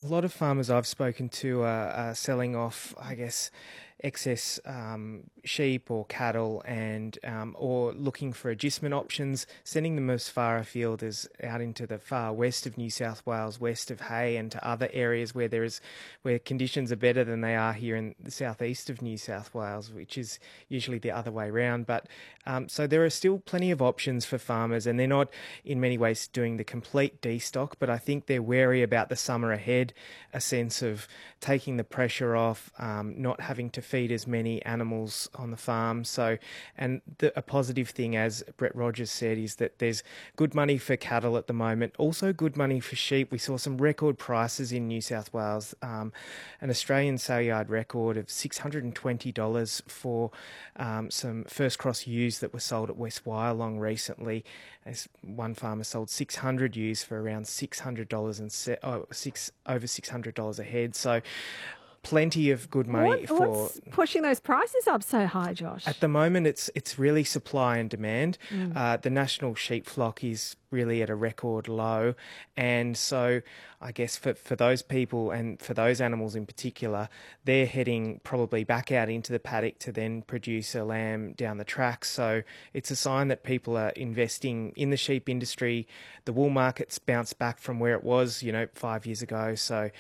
lot of farmers I've spoken to are selling off, I guess, excess sheep or cattle and or looking for agistment options, sending them as far afield as out into the far west of New South Wales, west of Hay, and to other areas where conditions are better than they are here in the southeast of New South Wales, which is usually the other way round. But so there are still plenty of options for farmers, and they're not in many ways doing the complete destock, but I think they're wary about the summer ahead, a sense of taking the pressure off, not having to feed as many animals on the farm. So, and a positive thing, as Brett Rogers said, is that there's good money for cattle at the moment, also good money for sheep. We saw some record prices in New South Wales, an Australian sale yard record of $620 for some first cross ewes that were sold at West Wyalong recently. As one farmer sold 600 ewes for around $600 and over $600 a head. So plenty of good money What's pushing those prices up so high, Josh? At the moment, it's really supply and demand. The national sheep flock is really at a record low, and so I guess for those people and for those animals in particular, they're heading probably back out into the paddock to then produce a lamb down the track. So it's a sign that people are investing in the sheep industry. The wool market's bounced back from where it was, 5 years ago. So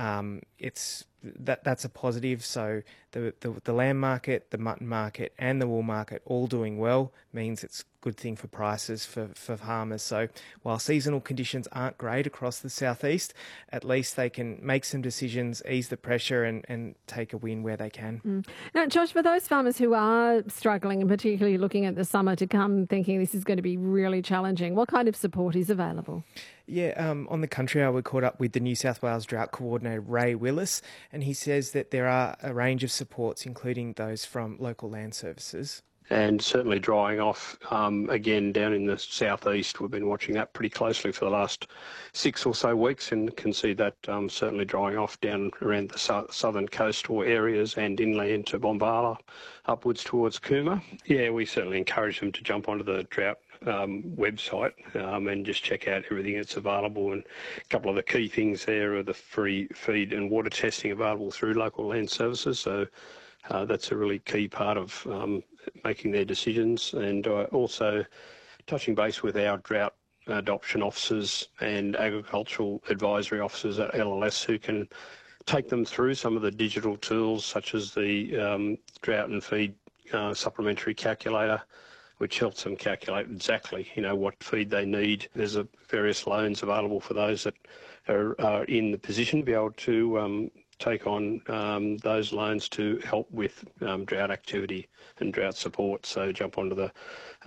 that's a positive. So the lamb market, the mutton market and the wool market all doing well means it's a good thing for prices for farmers. So while seasonal conditions aren't great across the southeast, at least they can make some decisions, ease the pressure and take a win where they can. Now, Josh, for those farmers who are struggling and particularly looking at the summer to come, thinking this is going to be really challenging, what kind of support is available? Yeah, on the Country Hour, we caught up with the New South Wales Drought Coordinator, Ray Willis, and he says that there are a range of supports, including those from local land services. And certainly drying off again down in the southeast. We've been watching that pretty closely for the last 6 or so weeks and can see that certainly drying off down around the southern coastal areas and inland to Bombala, upwards towards Cooma. Yeah, we certainly encourage them to jump onto the drought website and just check out everything that's available. And a couple of the key things there are the free feed and water testing available through local land services. So that's a really key part of making their decisions, and also touching base with our drought adoption officers and agricultural advisory officers at LLS who can take them through some of the digital tools such as the drought and feed supplementary calculator, which helps them calculate exactly, what feed they need. There's various loans available for those that are in the position to be able to take on those loans to help with drought activity and drought support. So jump onto the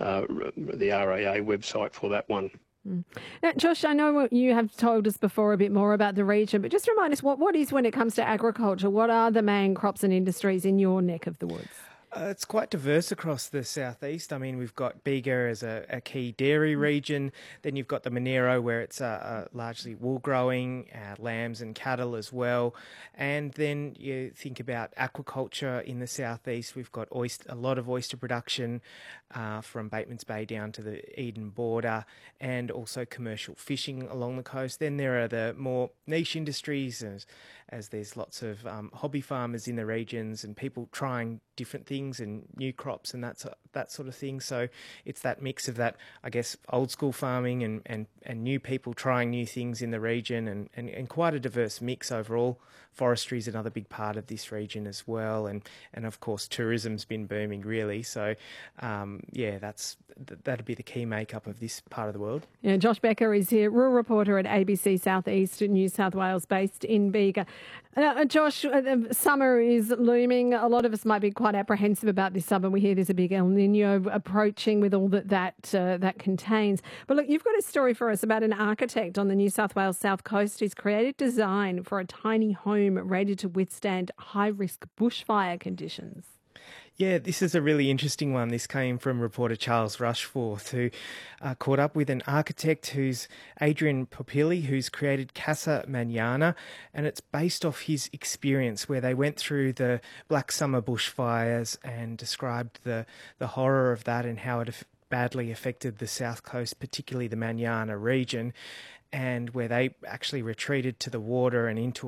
RAA website for that one. Now, Josh, I know you have told us before a bit more about the region, but just remind us what is, when it comes to agriculture, what are the main crops and industries in your neck of the woods? It's quite diverse across the southeast. I mean, we've got Bega as a key dairy region. Then you've got the Monero, where it's largely wool growing, lambs and cattle as well. And then you think about aquaculture in the southeast. We've got a lot of oyster production from Batemans Bay down to the Eden border, and also commercial fishing along the coast. Then there are the more niche industries, as there's lots of hobby farmers in the regions and people trying different things and new crops and that sort of thing. So it's that mix of that, I guess, old school farming and new people trying new things in the region, and quite a diverse mix overall. Forestry is another big part of this region as well, and of course tourism's been booming really. So that'd be the key makeup of this part of the world. Yeah, Josh Becker is here, rural reporter at ABC Southeast New South Wales, based in Bega. Josh, summer is looming. A lot of us might be quite apprehensive about this summer. We hear there's a big El Nino approaching with all that contains. But look, you've got a story for us about an architect on the New South Wales South Coast who's created design for a tiny home ready to withstand high-risk bushfire conditions. Yeah, this is a really interesting one. This came from reporter Charles Rushforth, who caught up with an architect who's Adrian Popilli, who's created Casa Manana, and it's based off his experience where they went through the Black Summer bushfires and described the horror of that and how it badly affected the south coast, particularly the Manana region, and where they actually retreated to the water and into